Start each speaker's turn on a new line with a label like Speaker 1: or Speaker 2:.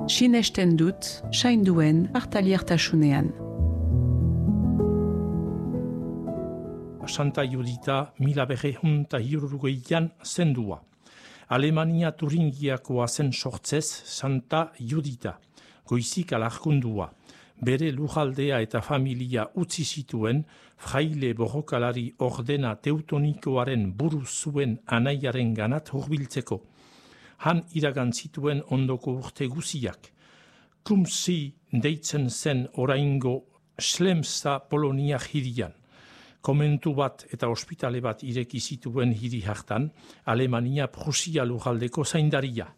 Speaker 1: sinesten dut, sainduen hartaliertasunean.
Speaker 2: Santa Judita 1960an zendua. Alemania Turingiakoa zen sortzez Santa Judita, goizik alarkundua. Bere lujaldea eta familia utzi zituen fraile borrokalari ordena teutonikoaren buru zuen anaiaren ganat hurbiltzeko. Han iragan zituen ondoko urte guziak. Kumsi deitzen zen oraingo Schlemsa Polonia hirian. Komentu bat eta ospitale bat ireki zituen hiri hartan, Alemania Prusia lujaldeko zaindaria.